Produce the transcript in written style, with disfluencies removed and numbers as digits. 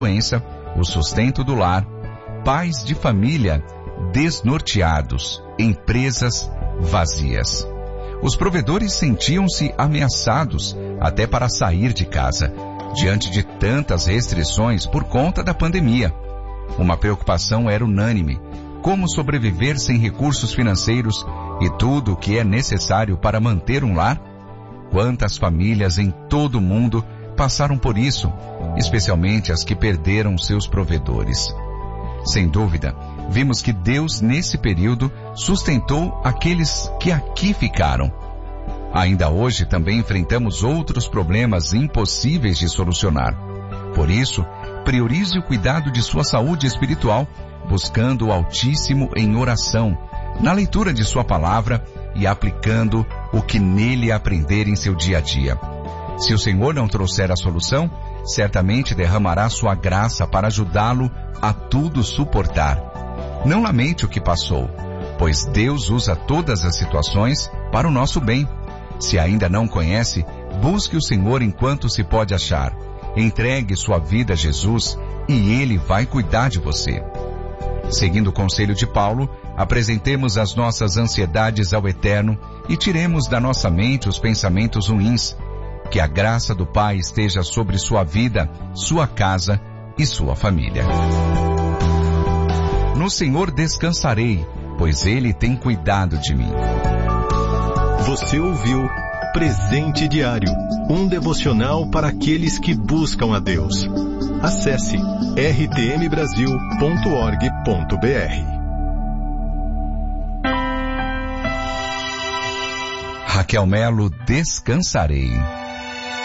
doença, o sustento do lar, pais de família desnorteados, empresas vazias. Os provedores sentiam-se ameaçados até para sair de casa, diante de tantas restrições por conta da pandemia. Uma preocupação era unânime: como sobreviver sem recursos financeiros e tudo o que é necessário para manter um lar? Quantas famílias em todo o mundo passaram por isso, especialmente as que perderam seus provedores. Sem dúvida, vimos que Deus nesse período sustentou aqueles que aqui ficaram. Ainda hoje também enfrentamos outros problemas impossíveis de solucionar. Por isso, priorize o cuidado de sua saúde espiritual, buscando o Altíssimo em oração, na leitura de sua palavra e aplicando o que nele aprender em seu dia a dia. Se o Senhor não trouxer a solução, certamente derramará sua graça para ajudá-lo a tudo suportar. Não lamente o que passou, pois Deus usa todas as situações para o nosso bem. Se ainda não conhece, busque o Senhor enquanto se pode achar. Entregue sua vida a Jesus e Ele vai cuidar de você. Seguindo o conselho de Paulo, apresentemos as nossas ansiedades ao Eterno e tiremos da nossa mente os pensamentos ruins. Que a graça do Pai esteja sobre sua vida, sua casa e sua família. No Senhor descansarei, pois Ele tem cuidado de mim. Você ouviu Presente Diário, um devocional para aqueles que buscam a Deus. Acesse rtmbrasil.org.br. Raquel Melo, descansarei.